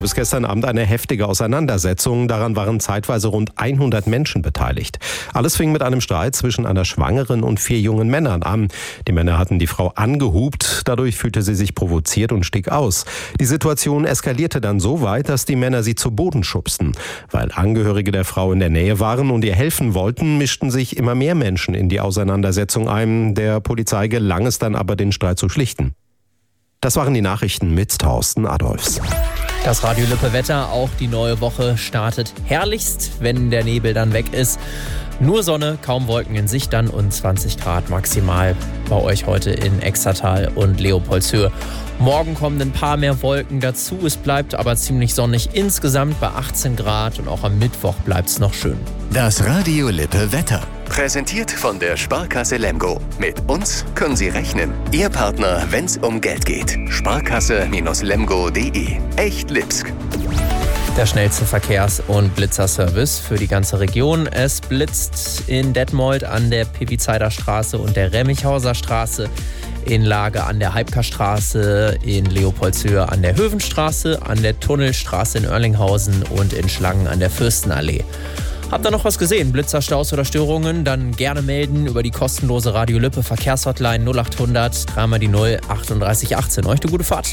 Bis gestern Abend eine heftige Auseinandersetzung. Daran waren zeitweise rund 100 Menschen beteiligt. Alles fing mit einem Streit zwischen einer Schwangeren und 4 jungen Männern an. Die Männer hatten die Frau angehupt. Dadurch fühlte sie sich provoziert und stieg aus. Die Situation eskalierte dann so weit, dass die Männer sie zu Boden schubsten. Weil Angehörige der Frau in der Nähe waren und ihr helfen wollten, mischten sich immer mehr Menschen in die Auseinandersetzung ein. Der Polizei gelang es dann aber, den Streit zu schlichten. Das waren die Nachrichten mit Thorsten Adolfs. Das Radio Lippe Wetter, auch die neue Woche startet herrlichst, wenn der Nebel dann weg ist. Nur Sonne, kaum Wolken in Sicht dann und 20 Grad maximal bei euch heute in Extertal und Leopoldshöhe. Morgen kommen ein paar mehr Wolken dazu, es bleibt aber ziemlich sonnig insgesamt bei 18 Grad und auch am Mittwoch bleibt es noch schön. Das Radio Lippe Wetter. Präsentiert von der Sparkasse Lemgo. Mit uns können Sie rechnen. Ihr Partner, wenn es um Geld geht. Sparkasse-lemgo.de. Echt Lipsk. Der schnellste Verkehrs- und Blitzerservice für die ganze Region. Es blitzt in Detmold an der Pevizeider Straße und der Remmichhauser Straße, in Lage an der Heibker-Straße, in Leopoldshöhe an der Hövenstraße, an der Tunnelstraße in Oerlinghausen und in Schlangen an der Fürstenallee. Habt ihr noch was gesehen? Blitzer, Staus oder Störungen? Dann gerne melden über die kostenlose Radio Lippe Verkehrshotline 0800 3 die 0 38 18. Euch eine gute Fahrt.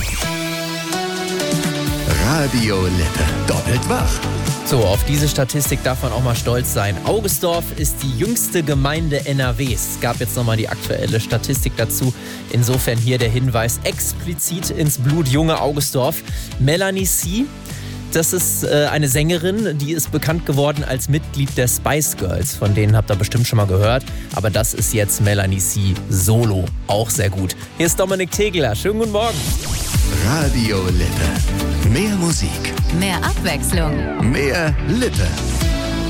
Radio Lippe. Doppelt wach. So, auf diese Statistik darf man auch mal stolz sein. Augesdorf ist die jüngste Gemeinde NRWs. Es gab jetzt nochmal die aktuelle Statistik dazu. Insofern hier der Hinweis explizit ins blutjunge Augesdorf. Melanie C., das ist eine Sängerin, die ist bekannt geworden als Mitglied der Spice Girls. Von denen habt ihr bestimmt schon mal gehört. Aber das ist jetzt Melanie C. solo. Auch sehr gut. Hier ist Dominik Tegeler. Schönen guten Morgen. Radio Lippe. Mehr Musik. Mehr Abwechslung. Mehr Lippe.